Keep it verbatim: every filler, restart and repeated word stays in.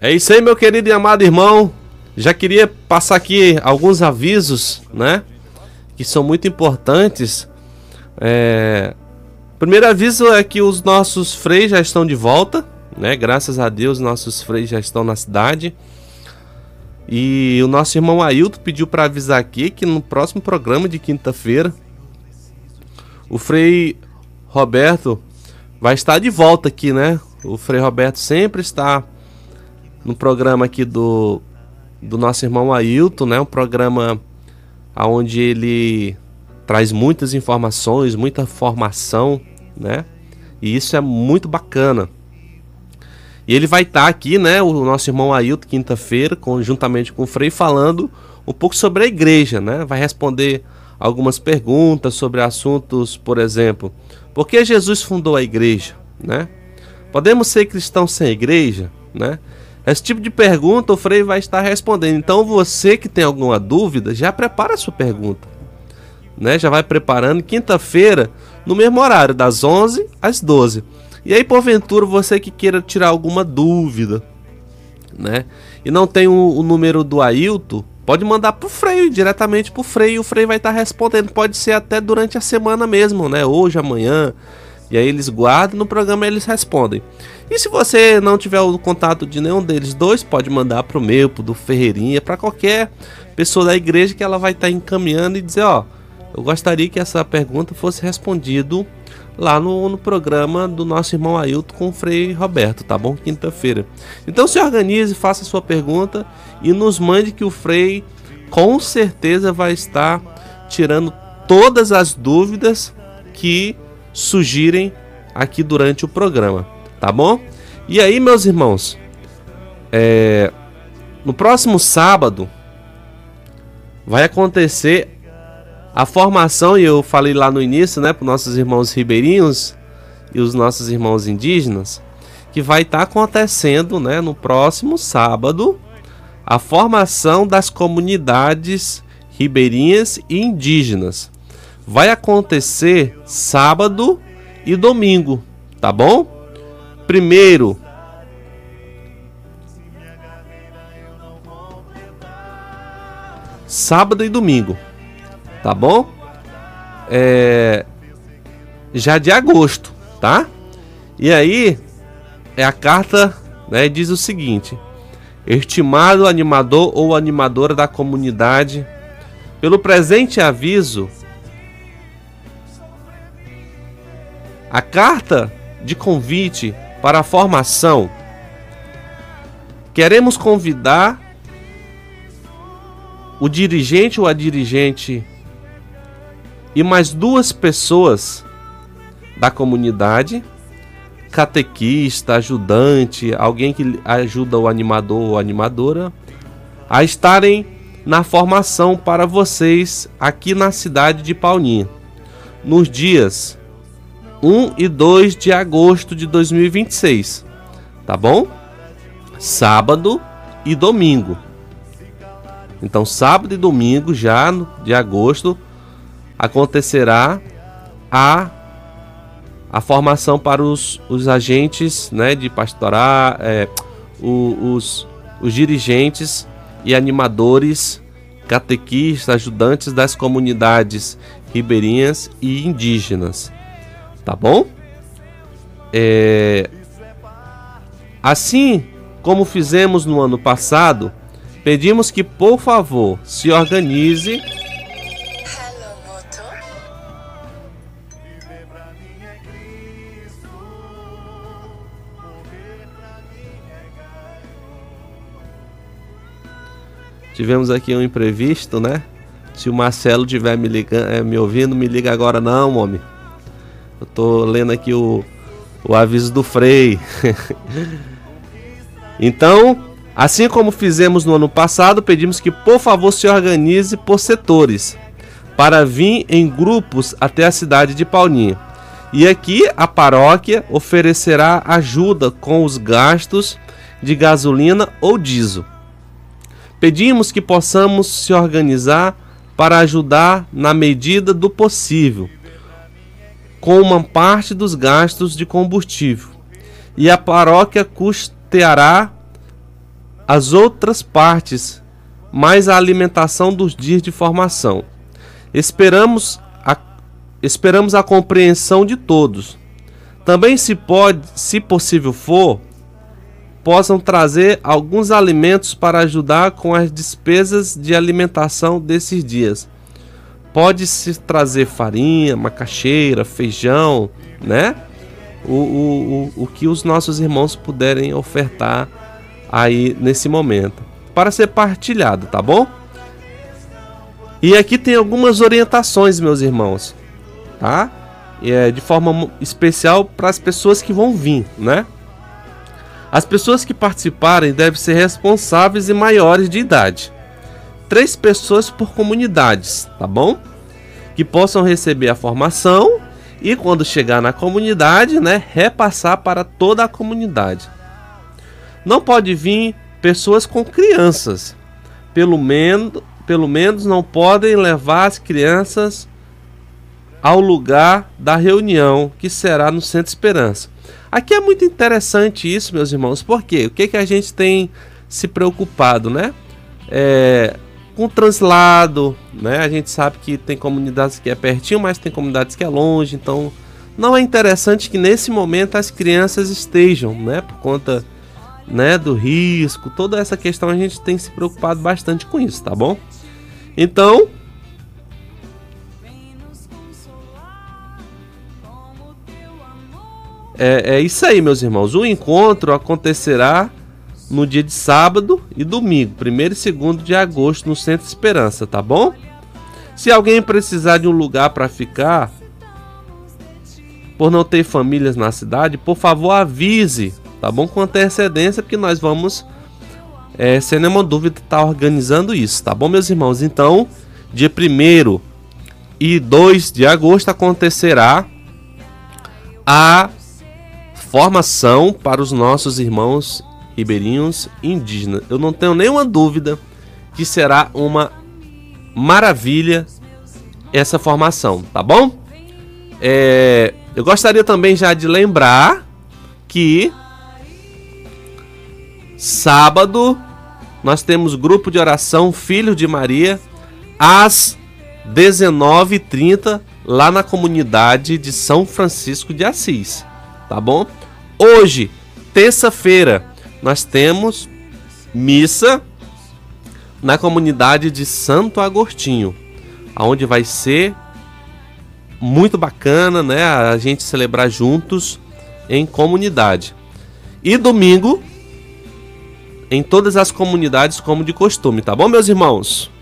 É isso aí, meu querido e amado irmão. Já queria passar aqui alguns avisos, né? Que são muito importantes. É... Primeiro aviso é que os nossos freios já estão de volta, né? Graças a Deus, nossos freios já estão na cidade. E o nosso irmão Ailton pediu para avisar aqui que no próximo programa de quinta-feira o Frei Roberto vai estar de volta aqui, né? O Frei Roberto sempre está no programa aqui do, do nosso irmão Ailton, né? Um programa onde ele traz muitas informações, muita formação, né? E isso é muito bacana. E ele vai estar aqui, né? O nosso irmão Ailton, quinta-feira, juntamente com o Frei, falando um pouco sobre a igreja, né? Vai responder algumas perguntas sobre assuntos, por exemplo, por que Jesus fundou a igreja, né? Podemos ser cristãos sem igreja, né? Esse tipo de pergunta o Frei vai estar respondendo. Então você que tem alguma dúvida, já prepara a sua pergunta, né? Já vai preparando, quinta-feira, no mesmo horário, das onze às doze. E aí, porventura, você que queira tirar alguma dúvida, né? E não tem o, o número do Ailton, pode mandar pro Frei, diretamente pro Frei, e o Frei vai estar respondendo. Pode ser até durante a semana mesmo, né? Hoje, amanhã. E aí eles guardam, no programa eles respondem. E se você não tiver o contato de nenhum deles dois, pode mandar pro meu, pro do Ferreirinha, para qualquer pessoa da igreja que ela vai estar encaminhando e dizer, ó, eu gostaria que essa pergunta fosse respondido lá no, no programa do nosso irmão Ailton com o Frei Roberto, tá bom? Quinta-feira. Então se organize, faça a sua pergunta e nos mande que o Frei com certeza vai estar tirando todas as dúvidas que surgirem aqui durante o programa, tá bom? E aí, meus irmãos, é, no próximo sábado vai acontecer a formação, e eu falei lá no início, né, para os nossos irmãos ribeirinhos e os nossos irmãos indígenas, que vai estar acontecendo, né, no próximo sábado, a formação das comunidades ribeirinhas e indígenas. Vai acontecer sábado e domingo, tá bom? Primeiro, sábado e domingo, tá bom? É, já de agosto, tá? E aí, é a carta, né, diz o seguinte: estimado animador ou animadora da comunidade, pelo presente aviso, a carta de convite para a formação, queremos convidar o dirigente ou a dirigente e mais duas pessoas da comunidade, catequista, ajudante, alguém que ajuda o animador ou animadora, a estarem na formação para vocês aqui na cidade de Paulinha, nos dias um e dois de agosto de dois mil e vinte e seis, tá bom? Sábado e domingo. Então, sábado e domingo, já de agosto, acontecerá a, a formação para os, os agentes, né, de pastorar, é, os, os dirigentes e animadores, catequistas, ajudantes das comunidades ribeirinhas e indígenas. Tá bom? É... Assim como fizemos no ano passado, pedimos que, por favor, se organize Tivemos aqui um imprevisto, né? Se o Marcelo estiver me ligando, é, me ouvindo, me liga agora não, homem. Eu tô lendo aqui o, o aviso do Frei. Então, assim como fizemos no ano passado, pedimos que, por favor, se organize por setores, para vir em grupos até a cidade de Paulinha. E aqui a paróquia oferecerá ajuda com os gastos de gasolina ou diesel. Pedimos que possamos se organizar para ajudar na medida do possível, com uma parte dos gastos de combustível. E a paróquia custeará as outras partes, mais a alimentação dos dias de formação. Esperamos a, esperamos a compreensão de todos. Também, se pode, se possível for, possam trazer alguns alimentos para ajudar com as despesas de alimentação desses dias. Pode-se trazer farinha, macaxeira, feijão, né? O, o, o, o que os nossos irmãos puderem ofertar aí nesse momento, para ser partilhado, tá bom? E aqui tem algumas orientações, meus irmãos, tá? É, de forma especial para as pessoas que vão vir, né? As pessoas que participarem devem ser responsáveis e maiores de idade. Três pessoas por comunidades, tá bom? Que possam receber a formação e, quando chegar na comunidade, né, repassar para toda a comunidade. Não pode vir pessoas com crianças. Pelo menos, pelo menos não podem levar as crianças ao lugar da reunião, que será no Centro Esperança. Aqui é muito interessante isso, meus irmãos, porque o que, que a gente tem se preocupado, né? É, com o translado, né? A gente sabe que tem comunidades que é pertinho, mas tem comunidades que é longe, então não é interessante que nesse momento as crianças estejam, né? Por conta, né, do risco, toda essa questão a gente tem se preocupado bastante com isso, tá bom? Então, É, é isso aí, meus irmãos. O encontro acontecerá no dia de sábado e domingo, primeiro e segundo de agosto, no Centro Esperança, tá bom? Se alguém precisar de um lugar para ficar, por não ter famílias na cidade, por favor avise, tá bom? Com antecedência, porque nós vamos, é, sem nenhuma dúvida, estar tá organizando isso, tá bom, meus irmãos? Então, dia primeiro e dois de agosto acontecerá a formação para os nossos irmãos ribeirinhos indígenas. Eu não tenho nenhuma dúvida que será uma maravilha essa formação, tá bom? É, eu gostaria também já de lembrar que sábado nós temos grupo de oração Filho de Maria às dezenove e trinta lá na comunidade de São Francisco de Assis, tá bom? Hoje, terça-feira, nós temos missa na comunidade de Santo Agostinho, aonde vai ser muito bacana, né, a gente celebrar juntos em comunidade. E domingo em todas as comunidades como de costume, tá bom, meus irmãos?